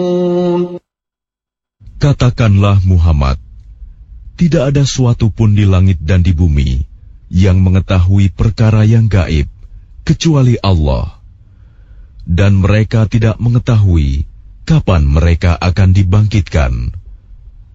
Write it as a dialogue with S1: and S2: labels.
S1: Katakanlah Muhammad, tidak ada suatu pun di langit dan di bumi yang mengetahui perkara yang gaib kecuali Allah, dan mereka tidak mengetahui kapan mereka akan dibangkitkan.